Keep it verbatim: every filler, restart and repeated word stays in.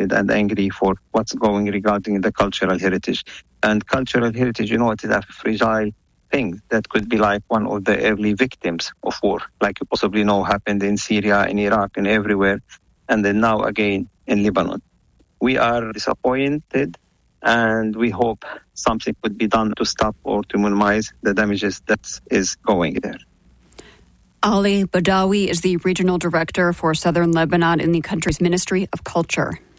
disappointed and angry for what's going regarding the cultural heritage. And cultural heritage, you know, it is a fragile thing that could be like one of the early victims of war, like you possibly know happened in Syria, in Iraq, and everywhere, and then now again in Lebanon. We are disappointed, and we hope something could be done to stop or to minimize the damages that is going there. Ali Badawi is the Regional Director for Southern Lebanon in the country's Ministry of Culture.